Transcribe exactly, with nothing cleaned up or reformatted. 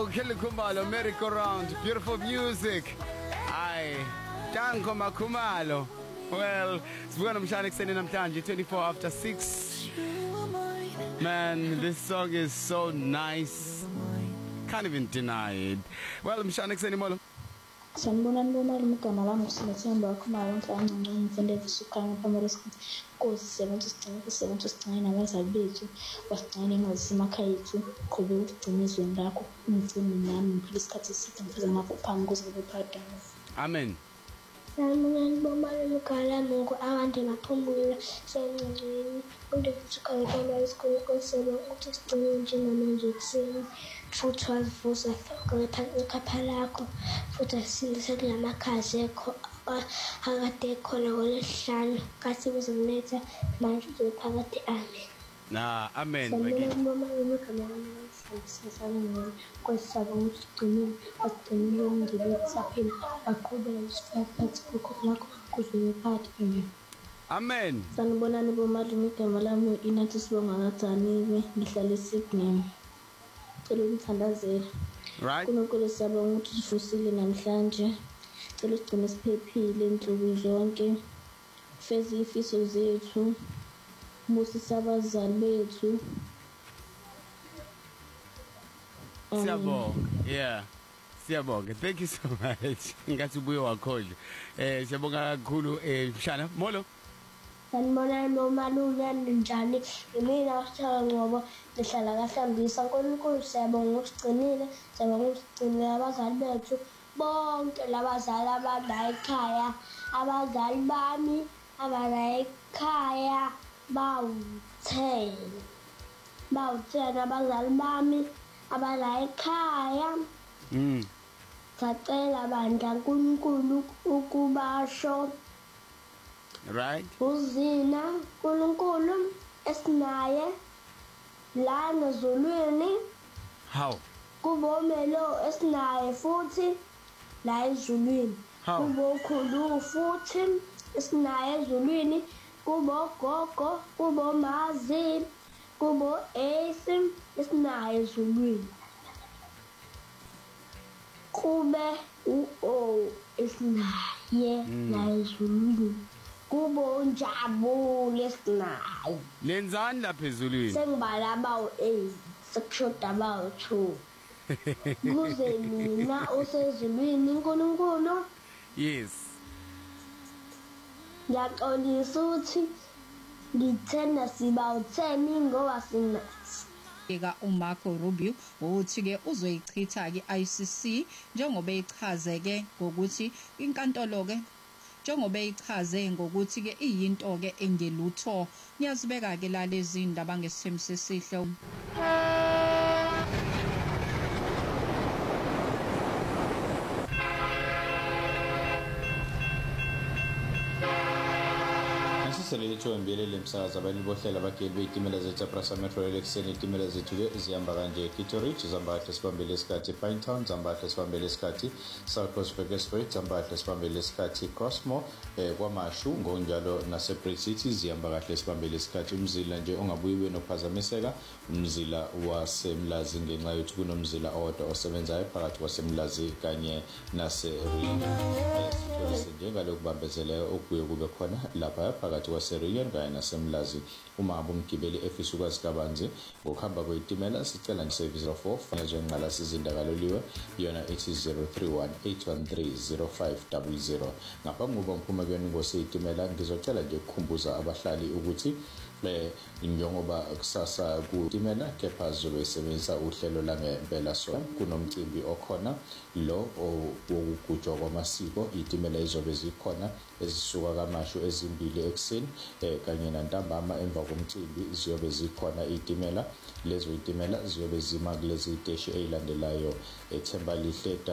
Kelly Khumalo, merry-go-round, beautiful music. Aye, Tanko Makhumalo. Well, sibona mshana ekseni namhlanje twenty-four after six. Man, this song is so nice. Can't even deny it. Well, mshana ekseni molo. Sanibonani bomali igama lami nguSilethemba Khumalo ngihlangana ngimfende visukanga phambili sikhathi Nkosi sebenza isigcina sebenza isigcina nabazali bethu wasigcina engazisima ekhaya yethu qhubeka ukugcina izweni lakho ungigcine nami ngiphile isikhathi eside ngipheze ngakuphangi kuze kube paradise. Amen. Sanibonani bomali igama lami ngu-Awande Maphumulela sengcingweni kunde visukanga phambili isikole konsebe ukuthi sigcine njengamanje ekuseni futhi wazivusa ekhapha lakho futhi asindise kulamakhasi ekho akade khona ngolesihlanu kasi kuzokunetha manje uzophakathi. Amen. Nah, amen. Sanibonani igama lami ngu kwesaba ukuthi sigcinile wasigcinile ungibethu saphila waqhubeka isifaphathi kukho lakho kuze phakathi. Amen. Amen. Sanibonani bomali igama lami inathi sibonga kaDaniwe ngihlala eSydney. Cela umthandazela. Right. Kunonkulu siyabonga ukuthi sifusile namhlanje. Cela sigcine siphephile insuku zonke. Feza ifiso zethu. Musisa abazali bethu. Siyabonga. Yeah. Siyabonga. Thank you so much. Ngathi ubuye wakhoje. Eh siyabonga kakhulu eh mshana molo. Sanibonani bomali njani imina usithatha ngoba ngihlala kahlambisa uNkulunkulu siyabonga ukusigcinile siyabonga ukusigcinile abazali bethu bonke labazali abala ekhaya abazali bami abala ekhaya bawu-ten bawu-ten abazali bami abala ekhaya. Mm. Sacela bandla uNkulunkulu ukubasho. Right. Uzina uNkulunkulu esinaye la ngezulwini. How? Kubomelo esinaye futhi la ezulwini. How? Kubokhulu futhi esinaye ezulwini. Kubo gogo, kubo mazi, kubo esi esinaye ezulwini. Kube u-O esinaye la ezulwini. Kubo njabule esinaye. Lenzani lapha ezulwini? Sengibala abawu-eight sekushoda abawu-two. Kuze mina osezulwini uNkulunkulu. Yes. Ngiyaxolisa ukuthi ngithenda sibawu-ten ngoba sina eka uMarco Rubio ukuthi ke uzoyichitha ke I C C njengoba echaze ke ngokuthi inkantolo ke njengoba echaze ngokuthi ke iyinto ke engelutho. Ngiyazibeka ke la lezi ndaba ngesithembiso esihle. Selitho imbelele emsakaza abantu bohlela abageli beyitimela zethu Prasa Metro Election itimela zethu ke zihamba kanje Kitorich zambahle sibambele isikhathi Pinetown zambahle sibambele isikhathi South Coast Bakersfield zambahle sibambele isikhathi Cosmo eh kwamashu ngonjalo nase Bridge City zihamba kahle sibambele isikhathi umzila nje ongabuyiwe nokuphazamiseka umzila wasemlazi ngenxa yokuthi kunomzila owodwa osebenzayo phakathi kwasemlazi kanye nase Ring njengalo kubambezeleyo okuye kube khona lapha phakathi kwaseRian kanye nasemlazi. Uma abumgibeli efisa ukwazi kabanzi ngokuhamba kweyitimela sicela ngisevisi four fanele nqala sizindakaloliwe yona ethi zero three one eight one three zero five zero zero. Ngaphambi kokuba ngiphuma kuyona ingosi yeyitimela ngizocela nje ukukhumbuza abahlali ukuthi le njengoba kusasa kutimela kepha zobe sebenzisa uhlelo la ngempela so kunomcimbi okhona lo wokugujwa kwamasiko itimela izobe zikhona ezisuka kamashu ezimbili ekseni eh kanye nantambama emva komcimbi ziyobe zikhona itimela lezo itimela ziyobe zima kulezi iteshi ezilandelayo eThembalihle